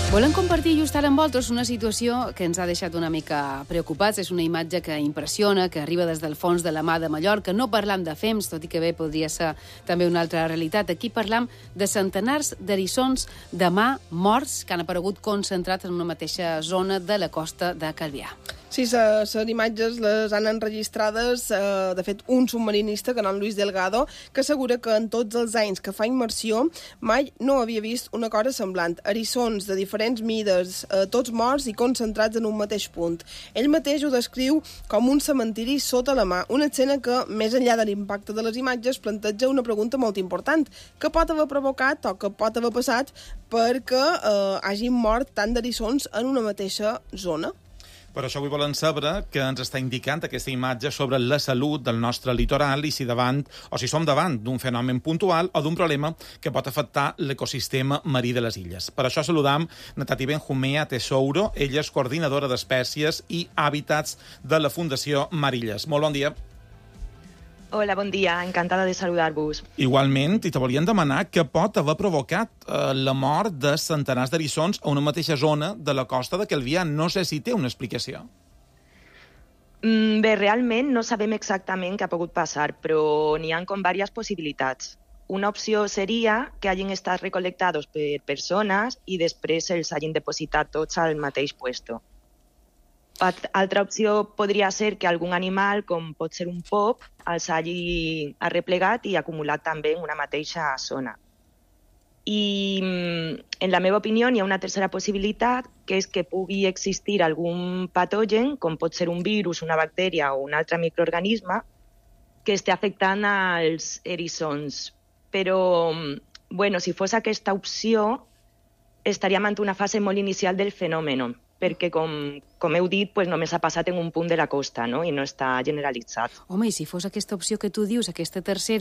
Volem compartir just ara amb vosaltres una situació que ens ha deixat una mica preocupats. És una imatge que impressiona, que arriba des del fons de la mà de Mallorca. No parlam de fems, tot i que bé podria ser també una altra realitat. Aquí parlam de centenars d'eriçons de mar morts que han aparegut concentrats en una mateixa zona de la costa de Calvià. Sí, les imatges les han enregistrades, de fet, un submarinista, que en Luis Delgado, que assegura que en tots els anys que fa immersió mai no havia vist una cosa semblant. Eriçons de diferents mides, tots morts i concentrats en un mateix punt. Ell mateix ho descriu com un cementiri sota la mà, una escena que, més enllà de l'impacte de les imatges, planteja una pregunta molt important. Què pot haver provocat o què pot haver passat perquè hagin mort tant d'eriçons en una mateixa zona? Per això avui volem saber què ens està indicant aquesta imatge sobre la salut del nostre litoral i si som davant d'un fenomen puntual o d'un problema que pot afectar l'ecosistema marí de les illes. Per això saludam Natati Benjumea Tesouro, ella és coordinadora d'espècies i hàbitats de la Fundació Marilles. Molt bon dia. Hola, bon dia. Encantada de saludar-vos. Igualment, i te volíem demanar què pot haver provocat la mort de centenars d'eriçons a una mateixa zona de la costa de Calvià. No sé si té una explicació. Bé, realment no sabem exactament què ha pogut passar, però n'hi ha com diverses possibilitats. Una opció seria que hagin estat recol·lectats per persones i després els hagin depositat tots al mateix puesto. Altra opció podria ser que algun animal, com pot ser un pop, els hagi arreplegat i acumulat també en una mateixa zona. I, en la meva opinió, hi ha una tercera possibilitat, que és que pugui existir algun patogen, com pot ser un virus, una bactèria o un altre microorganisme, que esté afectant als eriçons. Però, bueno, si fos aquesta opció, estaríem en una fase molt inicial del fenomen, perquè, com heu dit, només ha passat en un punt de la costa, no? I no està generalitzat. Home, i si fos aquesta opció que tu dius, aquesta tercera,